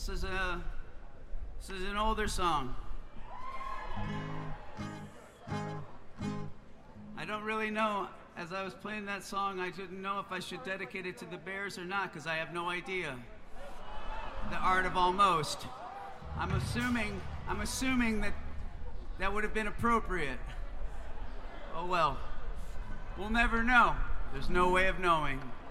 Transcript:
This is an older song. I don't really know. As I was playing that song, I didn't know if I should dedicate it to the Bears or not, because I have no idea. The Art of Almost. I'm assuming that would have been appropriate. Oh well. We'll never know. There's no way of knowing.